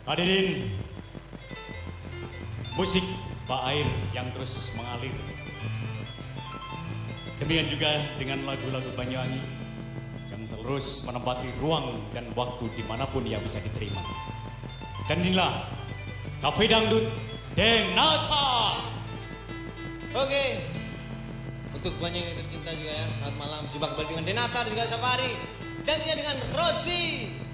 Hadirin, musik bak air yang terus mengalir. Demikian juga dengan lagu-lagu Banyuwangi yang terus menempati ruang dan waktu dimanapun ia bisa diterima. Dan inilah Cafe Dangdut Denata. Oke, untuk banyak yang tercinta juga ya, selamat malam. Jumpa kembali dengan Denata dan juga Safari. Dan juga dengan Rosi.